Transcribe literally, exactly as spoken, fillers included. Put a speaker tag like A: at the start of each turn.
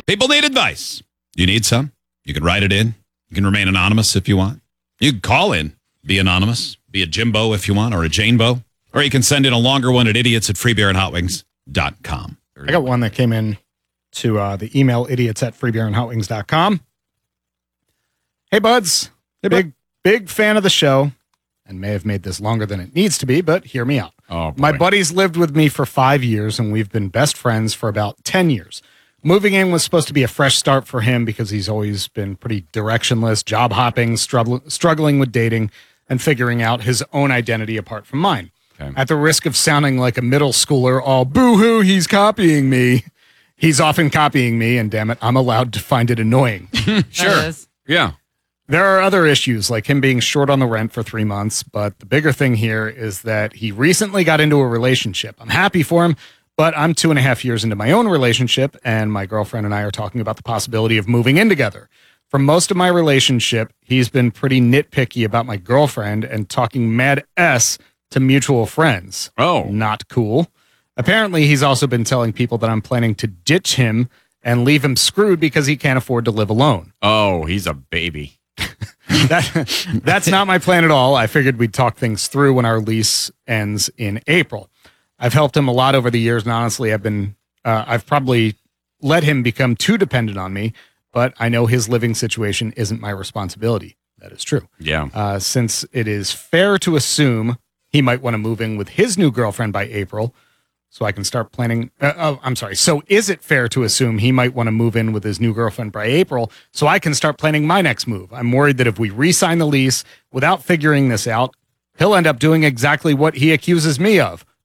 A: People need advice. You need some? You can write it in. You can remain anonymous if you want. You can call in, be anonymous, be a Jimbo if you want, or a Janebo. Or you can send in a longer one at idiots at free beer and hot wings dot com.
B: I got one that came in to uh, the email idiots at free beer and hot wings dot com. Hey, buds.
A: Hey,
B: big,
A: bud.
B: big fan of the show, and may have made this longer than it needs to be, but hear me out.
A: Oh, boy.
B: My buddy's lived with me for five years, and we've been best friends for about ten years. Moving in was supposed to be a fresh start for him because he's always been pretty directionless, job hopping, strugg- struggling with dating, and figuring out his own identity apart from mine.
A: Okay.
B: At the risk of sounding like a middle schooler, all boo-hoo, he's copying me. He's often copying me, and damn it, I'm allowed to find it annoying.
A: Sure. Yeah.
B: There are other issues, like him being short on the rent for three months, but the bigger thing here is that he recently got into a relationship. I'm happy for him, but I'm two and a half years into my own relationship, and my girlfriend and I are talking about the possibility of moving in together. For most of my relationship, he's been pretty nitpicky about my girlfriend and talking mad S to mutual friends.
A: Oh.
B: Not cool. Apparently, he's also been telling people that I'm planning to ditch him and leave him screwed because he can't afford to live alone.
A: Oh, he's a baby.
B: that, that's not my plan at all. I figured we'd talk things through when our lease ends in April. I've helped him a lot over the years, and honestly, I've been, uh, I've probably let him become too dependent on me, but I know his living situation isn't my responsibility. That is true.
A: Yeah.
B: Uh, since it is fair to assume he might want to move in with his new girlfriend by April, so I can start planning. Uh, oh, I'm sorry. So is it fair to assume he might want to move in with his new girlfriend by April so I can start planning my next move? I'm worried that if we re-sign the lease without figuring this out, he'll end up doing exactly what he accuses me of.